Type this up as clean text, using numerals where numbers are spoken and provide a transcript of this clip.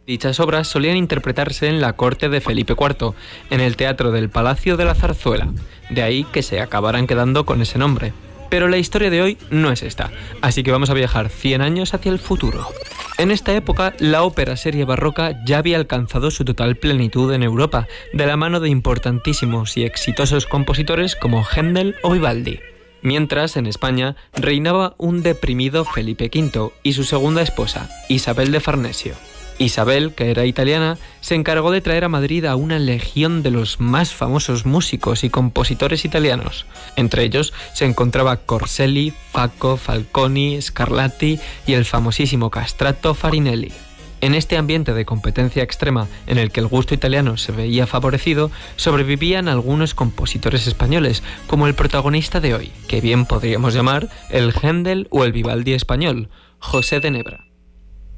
Dichas obras solían interpretarse en la corte de Felipe IV, en el Teatro del Palacio de la Zarzuela, de ahí que se acabaran quedando con ese nombre. Pero la historia de hoy no es esta, así que vamos a viajar 100 años hacia el futuro. En esta época, la ópera seria barroca ya había alcanzado su total plenitud en Europa, de la mano de importantísimos y exitosos compositores como Händel o Vivaldi. Mientras, en España, reinaba un deprimido Felipe V y su segunda esposa, Isabel de Farnesio. Isabel, que era italiana, se encargó de traer a Madrid a una legión de los más famosos músicos y compositores italianos. Entre ellos se encontraba Corselli, Facco, Falconi, Scarlatti y el famosísimo castrato Farinelli. En este ambiente de competencia extrema en el que el gusto italiano se veía favorecido, sobrevivían algunos compositores españoles, como el protagonista de hoy, que bien podríamos llamar el Händel o el Vivaldi español, José de Nebra.